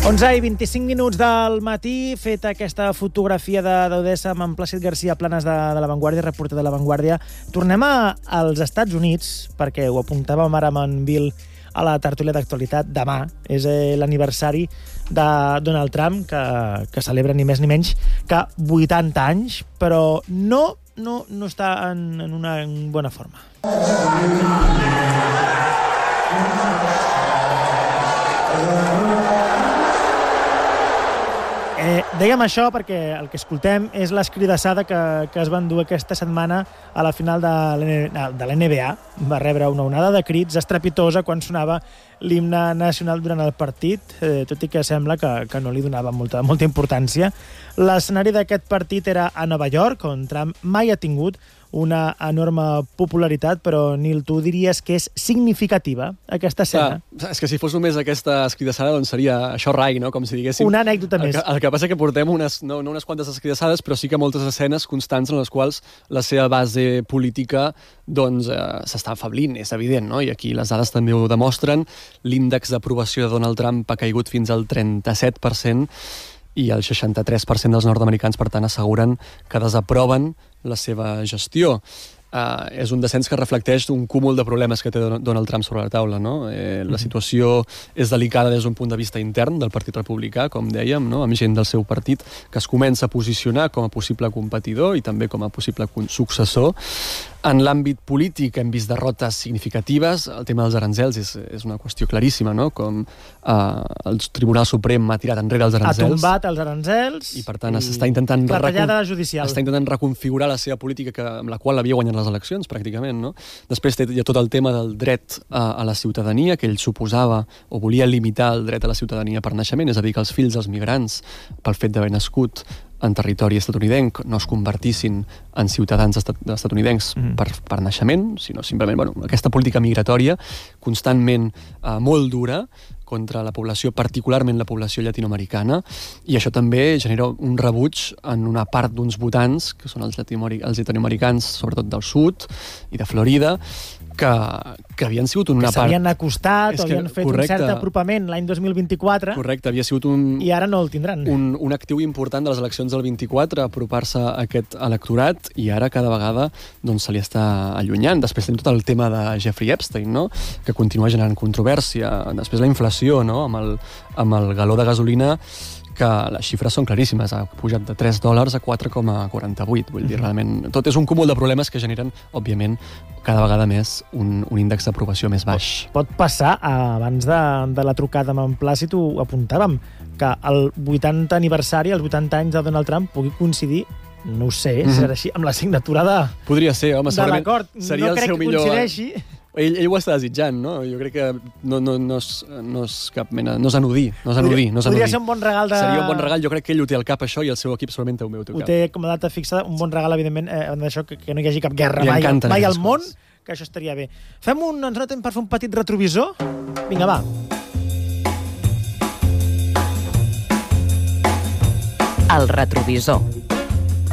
11:25 del matí, feta aquesta fotografia d'Odessa amb en Plàcid García Planes de La Vanguardia, reporter de La Vanguardia. Tornem als Estats Units, perquè ho apuntàvem ara amb en Bill a la tertúlia d'actualitat. Demà és l'aniversari de Donald Trump, que celebra ni més ni menys que 80 anys, però no està en una bona forma. Dèiem això perquè el que escoltem és l'escridassada que es va endur aquesta setmana a la final de l'NBA. Va rebre una onada de crits estrepitosa quan sonava l'himne nacional durant el partit, tot i que sembla que no li donava molta importància. L'escenari d'aquest partit era a Nova York, on Trump mai ha tingut una enorme popularitat, però, Nil, tu diries que és significativa aquesta escena? És que si fos només aquesta escridassada, doncs seria això rai, no? Com si diguéssim... Una anècdota més. El que passa que portem no unes quantes escridassades, però sí que moltes escenes constants en les quals la seva base política doncs s'està afablint, és evident, no? I aquí les dades també ho demostren. L'índex d'aprovació de Donald Trump ha caigut fins al 37%, i el 63% dels nord-americans, per tant, asseguren que desaproven la seva gestió. És un descens que reflecteix un cúmul de problemes que té Donald Trump sobre la taula, no? La situació és delicada des d'un punt de vista intern del Partit Republicà, com dèiem, no? Amb gent del seu partit que es comença a posicionar com a possible competidor i també com a possible successor. En l'àmbit polític hem vist derrotes significatives. El tema dels aranzels és una qüestió claríssima, no? Com el Tribunal Suprem ha tirat enrere els aranzels. Ha tombat els aranzels. I, per tant, s'està intentant... Retallada judicial. Està intentant reconfigurar la seva política amb la qual havia guanyat les eleccions, pràcticament, no? Després hi ha tot el tema del dret a la ciutadania, que ell suposava o volia limitar el dret a la ciutadania per naixement, és a dir, que els fills dels migrants, pel fet d'haver nascut en territori estatunidenc, no es convertissin en ciutadans estatunidencs per naixement, sinó simplement aquesta política migratòria constantment molt dura contra la població, particularment la població llatinoamericana, i això també genera un rebuig en una part d'uns votants, que són els llatinoamericans, sobretot del sud i de Florida, que havien sigut una part... Que s'havien acostat o havien fet un cert apropament l'any 2024. Correcte, havia sigut i ara no el tindran. Un actiu important de les eleccions del 24, apropar-se a aquest electorat, i ara cada vegada doncs, se li està allunyant. Després tenim tot el tema de Jeffrey Epstein, no? Que continua generant controvèrsia. Després la inflació, no? Amb el galó de gasolina, que les xifres són claríssimes, ha pujat de $3 a 4,48. Vull dir, realment, tot és un cúmul de problemes que generen, òbviament, cada vegada més un índex d'aprovació més baix. Pot passar, abans de la trucada amb en Plàcid, ho apuntàvem, que el 80 aniversari, els 80 anys de Donald Trump, pugui coincidir, no ho sé, serà així, amb la signatura de... Podria ser, home, segurament seria el seu millor... No crec que coincideixi. Ell ho està desitjant, no? Jo crec que no és cap mena... No és anudí, Podria ser un bon regal de... Seria un bon regal, jo crec que ell ho té al cap, això, i el seu equip segurament també ho té al cap. Ho té com a data fixada, un bon regal, evidentment, d'això, que no hi hagi cap guerra mai al món, que això estaria bé. Ens notem per fer un petit retrovisor? Vinga, va. El retrovisor.